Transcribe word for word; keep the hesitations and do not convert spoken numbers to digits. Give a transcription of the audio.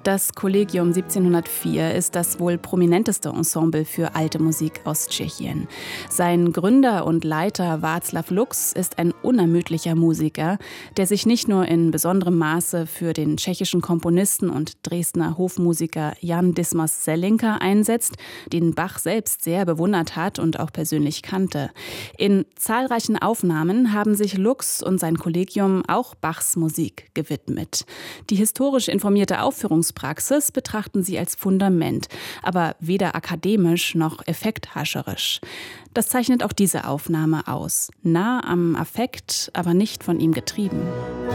Das Kollegium siebzehnhundertvier ist das wohl prominenteste Ensemble für alte Musik aus Tschechien. Sein Gründer und Leiter Václav Lux ist ein unermüdlicher Musiker, der sich nicht nur in besonderem Maße für den tschechischen Komponisten und Dresdner Hofmusiker Jan Dismas Zelinka einsetzt, den Bach selbst sehr bewundert hat und auch persönlich kannte. In zahlreichen Aufnahmen haben sich Lux und sein Kollegium auch Bachs Musik gewidmet. Die historisch informierte Aufführungspraxis betrachten sie als Fundament, aber weder akademisch noch effekthascherisch. Das zeichnet auch diese Aufnahme aus. Nah am Affekt, aber nicht von ihm getrieben.